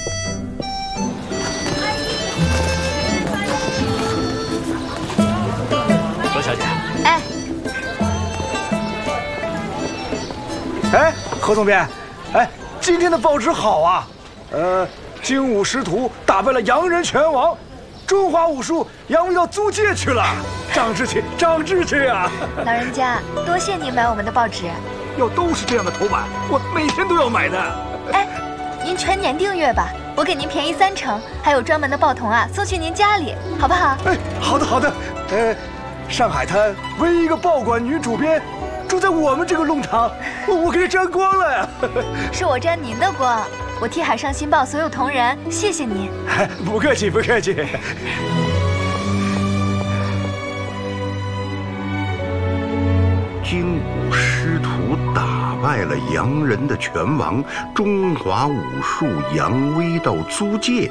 罗小姐， 哎，何总编，哎，今天的报纸好啊，精武师徒打败了洋人拳王，中华武术扬威到租界去了，长志气，长志气啊！ 老人家，多谢您买我们的报纸。 要都是这样的头版，我每天都要买的。 哎，您全年订阅吧，我给您便宜30%，还有专门的报童啊送去您家里，好不好？ 哎，好的好的。上海滩唯一一个报馆女主编，住在我们这个弄堂，我给她沾光了呀。 是我沾您的光，我替《海上新报》所有同仁谢谢您。 不客气不客气。 精武师徒打败了洋人的拳王，中华武术扬威到租界，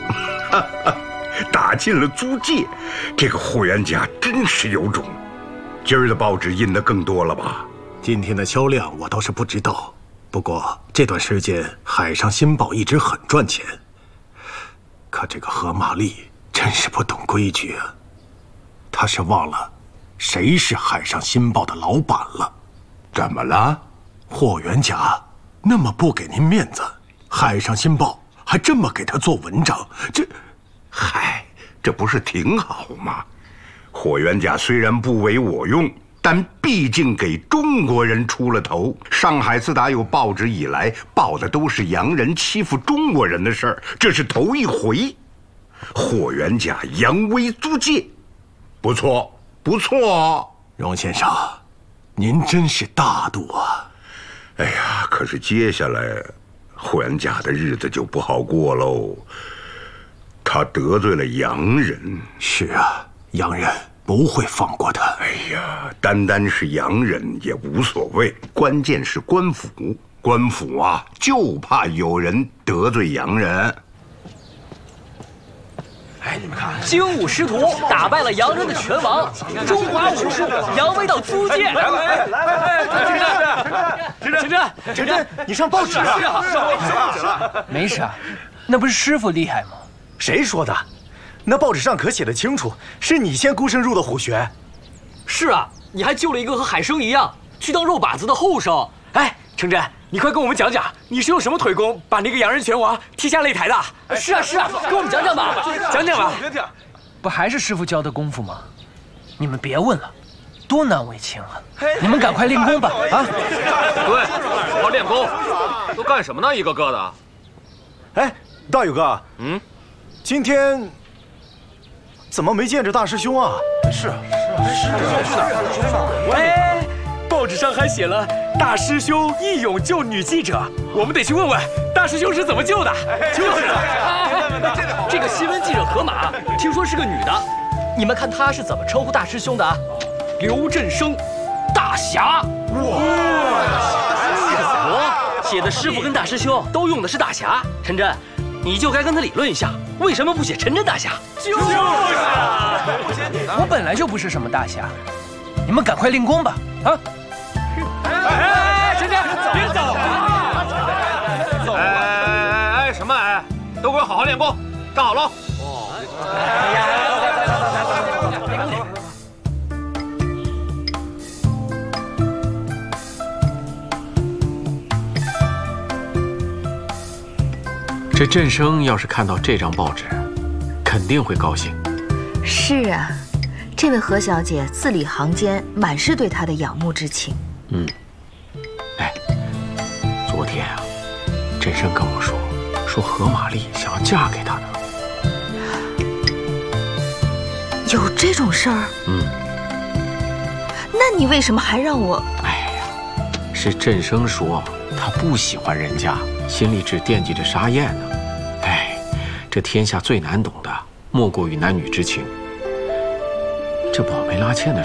打进了租界，这个霍元甲真是有种。今儿的报纸印得更多了吧？ 今天的销量我倒是不知道，不过这段时间《海上新报》一直很赚钱。可这个何玛丽真是不懂规矩啊，她是忘了谁是《海上新报》的老板了。 怎么了？ 霍元甲那么不给您面子，《海上新报》还这么给他做文章， 嗨，这不是挺好吗？霍元甲虽然不为我用，但毕竟给中国人出了头。上海自打有报纸以来，报的都是洋人欺负中国人的事儿，这是头一回。霍元甲扬威租界，不错不错。 荣先生，您真是大度啊！ 哎呀，可是接下来霍元甲的日子就不好过喽。他得罪了洋人。 是啊，洋人不会放过他。 哎呀，单单是洋人也无所谓，关键是官府。官府啊，就怕有人得罪洋人。 哎，你们看，精武师徒打败了洋人的拳王，中华武术扬威到租界。 陈真，你上报纸了？ 是啊，上报纸了。 没事，那不是师傅厉害吗？ 谁说的？那报纸上可写得清楚，是你先孤身入的虎穴。 是啊，你还救了一个和海生一样去当肉靶子的后生。哎，程真，你快跟我们讲讲，你是用什么腿功把那个洋人拳王踢下擂台的？是啊，跟我们讲讲吧，讲讲吧。 不还是师傅教的功夫吗？你们别问了，多难为情啊！你们赶快练功吧！啊， 对，好好练功。都干什么呢？一个个的。 哎，大宇哥，今天怎么没见着大师兄啊？是啊， 哎，报纸上还写了大师兄义勇救女记者，我们得去问问大师兄是怎么救的。就是，这个新闻记者何马，听说是个女的，你们看她是怎么称呼大师兄的啊？刘振生，大侠。哇，写的师傅跟大师兄都用的是大侠。陈真，你就该跟他理论一下，为什么不写陈真大侠？就是啊， 我本来就不是什么大侠，你们赶快练功吧！啊！ 哎，陈真，别走！ 哎，什么哎？都给我好好练功，站好了。 哎呀！ 这振生要是看到这张报纸，肯定会高兴。 是啊，这位何小姐字里行间满是对他的仰慕之情。 哎，昨天啊，振生跟我说何玛丽想要嫁给他呢。 有这种事儿？那你为什么还让我？ 哎呀，是振生说他不喜欢人家，心里只惦记着沙燕呢。哎，这天下最难懂的莫过于男女之情。这保媒拉纤的